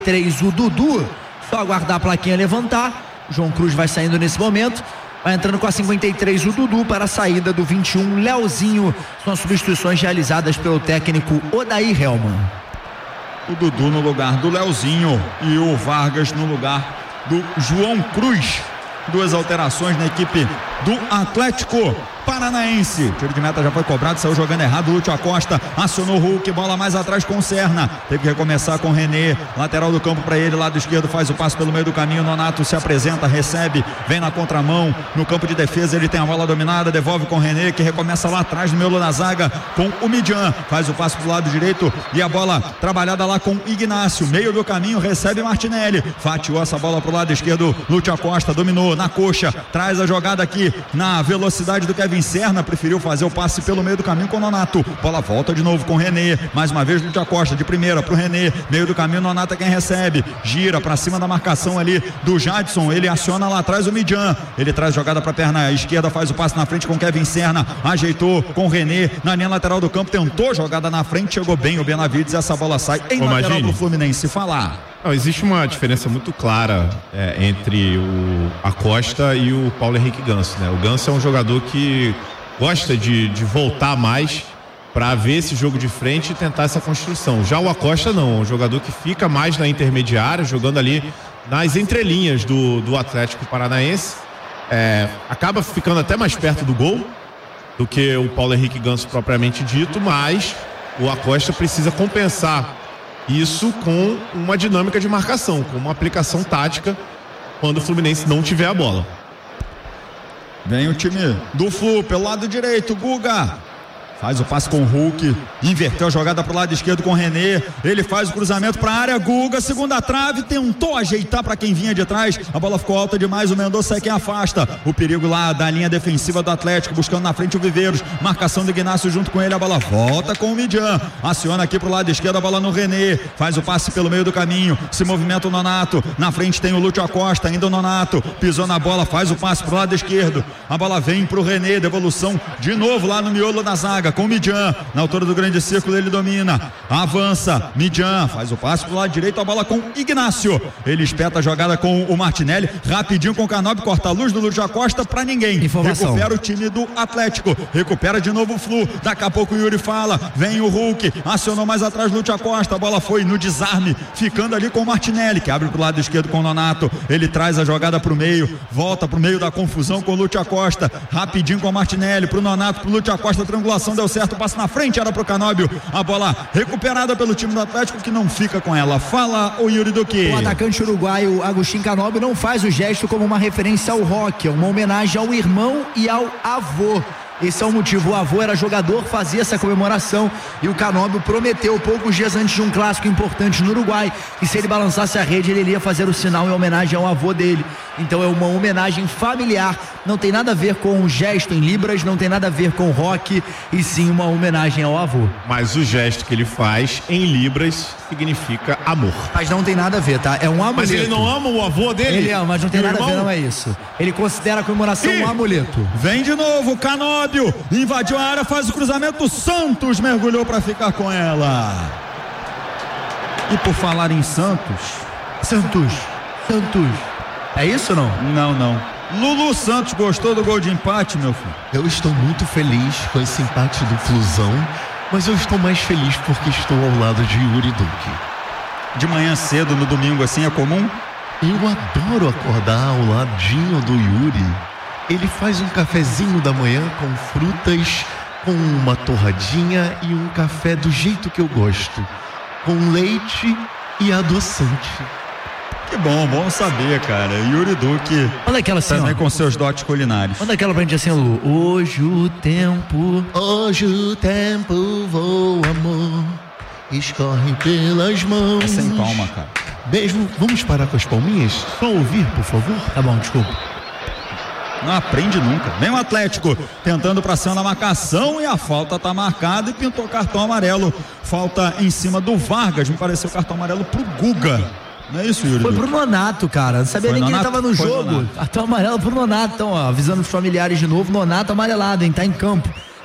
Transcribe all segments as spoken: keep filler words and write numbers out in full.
três, o Dudu. Só aguardar a plaquinha levantar. João Cruz vai saindo nesse momento. Vai entrando com a cinquenta e três o Dudu para a saída do vinte e um, Leozinho. São as substituições realizadas pelo técnico Odair Hellmann. O Dudu no lugar do Leozinho e o Vargas no lugar do João Cruz. Duas alterações na equipe do Atlético Paranaense. Tiro de meta já foi cobrado, saiu jogando errado. Lúcio Acosta acionou o Hulk, bola mais atrás com o Serna. Teve que recomeçar com o René, lateral do campo para ele, lado esquerdo, faz o passe pelo meio do caminho. Nonato se apresenta, recebe, vem na contramão. No campo de defesa ele tem a bola dominada, devolve com o René, que recomeça lá atrás no meio da zaga com o Midian. Faz o passe pro lado direito e a bola trabalhada lá com Ignácio. Meio do caminho, recebe Martinelli. Fatiou essa bola pro lado esquerdo. Lúcio Acosta dominou na coxa, traz a jogada aqui na velocidade do Kevin Serna, preferiu fazer o passe pelo meio do caminho com o Nonato. Bola volta de novo com o René, mais uma vez Lúcio Acosta de primeira pro René, meio do caminho, Nonato é quem recebe, gira pra cima da marcação ali do Jadson, ele aciona lá atrás o Midian, ele traz jogada pra perna esquerda, faz o passe na frente com o Kevin Serna, ajeitou com o René, na linha lateral do campo, tentou jogada na frente, chegou bem o Benavides, essa bola sai em Ô, lateral imagine. do Fluminense. Falar. Não, existe uma diferença muito clara é, entre o Acosta e o Paulo Henrique Ganso, né? O Ganso é um jogador que gosta de, de voltar mais para ver esse jogo de frente e tentar essa construção. Já o Acosta não, é um jogador que fica mais na intermediária, jogando ali nas entrelinhas do, do Atlético Paranaense, é, acaba ficando até mais perto do gol do que o Paulo Henrique Ganso propriamente dito, mas o Acosta precisa compensar isso com uma dinâmica de marcação, com uma aplicação tática quando o Fluminense não tiver a bola. Vem o time do Flu pelo lado direito, Guga faz o passe com o Hulk, inverteu a jogada pro lado esquerdo com o René, ele faz o cruzamento pra área, Guga, segunda trave, tentou ajeitar para quem vinha de trás, a bola ficou alta demais, o Mendonça é quem afasta, o perigo lá da linha defensiva do Atlético, buscando na frente o Viveiros, marcação do Ignácio junto com ele, a bola volta com o Midian, aciona aqui pro lado esquerdo, a bola no René, faz o passe pelo meio do caminho, se movimenta o Nonato, na frente tem o Lúcio Acosta, ainda o Nonato, pisou na bola, faz o passe pro lado esquerdo, a bola vem pro René, devolução de novo lá no miolo da zaga, com o Midian, na altura do grande círculo ele domina, avança, Midian, faz o passe pro lado direito, a bola com Ignácio, ele espeta a jogada com o Martinelli, rapidinho com o Canóbio, corta a luz do Lúcio Acosta pra ninguém, Informação. recupera o time do Atlético, recupera de novo o Flu, daqui a pouco o Yuri fala, vem o Hulk, acionou mais atrás Lúcio Acosta, a bola foi no desarme, ficando ali com o Martinelli, que abre pro lado esquerdo com o Nonato, ele traz a jogada pro meio, volta pro meio da confusão com o Lúcio Acosta, rapidinho com o Martinelli, pro Nonato, pro Lúcio Acosta, triangulação deu certo, passe na frente, era pro Canóbio, a bola recuperada pelo time do Atlético que não fica com ela. Fala o Yuri Duque. O atacante uruguaio Agustín Canóbio não faz o gesto como uma referência ao rock, é uma homenagem ao irmão e ao avô. Esse é o motivo, o avô era jogador, fazia essa comemoração e o Canóbio prometeu poucos dias antes de um clássico importante no Uruguai que se ele balançasse a rede ele iria fazer o sinal em homenagem ao avô dele. Então é uma homenagem familiar, não tem nada a ver com o gesto em libras, não tem nada a ver com rock e sim uma homenagem ao avô. Mas o gesto que ele faz em libras significa amor. Mas não tem nada a ver, tá? É um amuleto. Mas ele não ama o avô dele? Ele ama, mas não tem nada irmão? a ver, não é isso. Ele considera a comemoração e um amuleto. Vem de novo, Canóbio, invadiu a área, faz o cruzamento, Santos mergulhou pra ficar com ela. E por falar em Santos, Santos, Santos, é isso ou não? Não, não. Lulu Santos gostou do gol de empate, meu filho? Eu estou muito feliz com esse empate do Flusão, mas eu estou mais feliz porque estou ao lado de Yuri Duque. De manhã cedo, no domingo assim, é comum? Eu adoro acordar ao ladinho do Yuri. Ele faz um cafezinho da manhã com frutas, com uma torradinha e um café do jeito que eu gosto, com leite e adoçante. Que bom, bom saber, cara. Yuri Duque. Manda aquela assim, também ó. com seus dotes culinários. Manda aquela pra gente assim, Lu. Hoje o tempo, hoje o tempo voa, amor, escorre pelas mãos. É sem palma, cara. Beijo, vamos parar com as palminhas? Só ouvir, por favor? Tá bom, desculpa. Não aprende nunca. Vem o Atlético tentando pra cima da marcação e a falta tá marcada e pintou cartão amarelo. Falta em cima do Vargas, me pareceu cartão amarelo pro Guga. Não é isso, Yuri? Foi pro Nonato, cara. Não sabia Foi nem Nonato? que ele tava no Foi jogo. Cartão amarelo pro Nonato. Então, ó, avisando os familiares de novo, Nonato amarelado, hein? Tá em campo.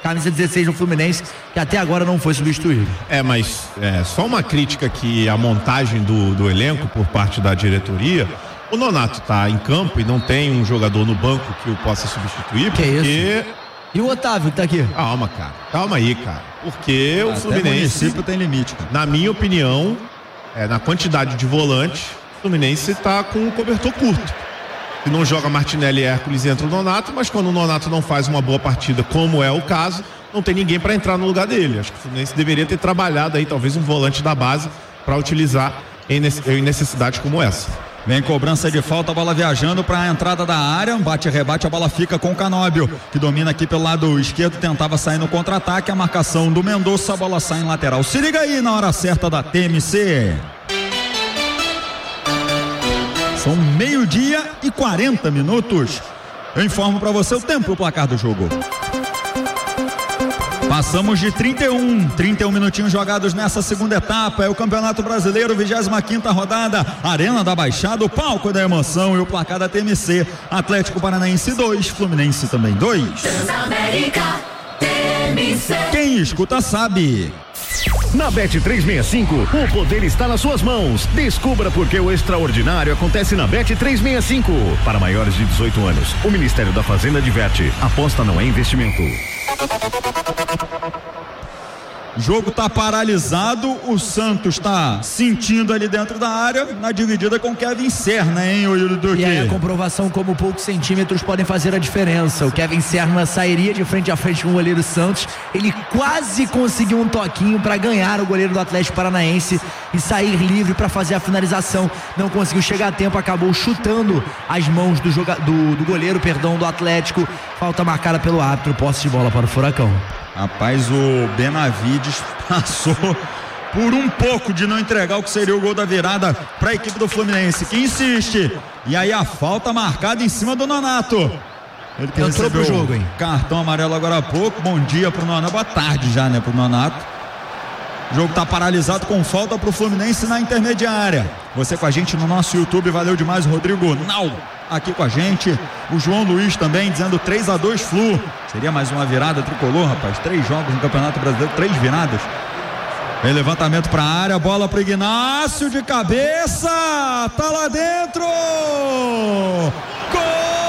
camisa dezesseis no Fluminense, que até agora não foi substituído. É, mas é, só uma crítica que a montagem do, do elenco por parte da diretoria. O Nonato tá em campo e não tem um jogador no banco que o possa substituir, que porque... Isso? E o Otávio que tá aqui? Calma, cara. Calma aí, cara. Porque Até o Fluminense... o município tem limite, cara. Na minha opinião, é, na quantidade de volantes, o Fluminense tá com um cobertor curto. Se não joga Martinelli e Hércules, entra o Nonato, mas quando o Nonato não faz uma boa partida, como é o caso, não tem ninguém para entrar no lugar dele. Acho que o Fluminense deveria ter trabalhado aí talvez um volante da base para utilizar em necessidades como essa. Vem cobrança de falta, a bola viajando para a entrada da área, bate, rebate, a bola fica com o Canóbio, que domina aqui pelo lado esquerdo, tentava sair no contra-ataque, a marcação do Mendonça, a bola sai em lateral. Se liga aí na hora certa da T M C. São meio-dia e quarenta minutos. Eu informo para você o tempo e o placar do jogo. Passamos de trinta e um, trinta e um minutinhos jogados nessa segunda etapa. É o Campeonato Brasileiro, vigésima quinta rodada, Arena da Baixada, o palco da emoção e o placar da T M C. Atlético Paranaense dois, Fluminense também dois. Quem escuta sabe. Na Bet trezentos e sessenta e cinco, o poder está nas suas mãos. Descubra por que o extraordinário acontece na Bet trezentos e sessenta e cinco. Para maiores de dezoito anos, o Ministério da Fazenda adverte: aposta não é investimento. O jogo tá paralisado, o Santos tá sentindo ali dentro da área, na dividida com Kevin Serna, hein, o Yuri Duque? E aí a comprovação como poucos centímetros podem fazer a diferença. O Kevin Serna sairia de frente a frente com o goleiro Santos, ele quase conseguiu um toquinho para ganhar o goleiro do Atlético Paranaense e sair livre para fazer a finalização, não conseguiu chegar a tempo, acabou chutando as mãos do, joga... do, do goleiro, perdão, do Atlético. Falta marcada pelo árbitro, posse de bola para o Furacão. Rapaz, o Benavides passou por um pouco de não entregar o que seria o gol da virada para a equipe do Fluminense, que insiste. E aí a falta marcada em cima do Nonato. Ele que entrou pro jogo, hein? Cartão amarelo agora há pouco. Bom dia pro Nonato, boa tarde já, né, pro Nonato. O jogo tá paralisado com falta pro Fluminense na intermediária. Você com a gente no nosso YouTube, valeu demais, Rodrigo Nau aqui com a gente, o João Luiz também dizendo três a dois Flu. Seria mais uma virada tricolor, rapaz, três jogos no Campeonato Brasileiro, três viradas. Vem levantamento pra área, bola pro Ignácio de cabeça, tá lá dentro,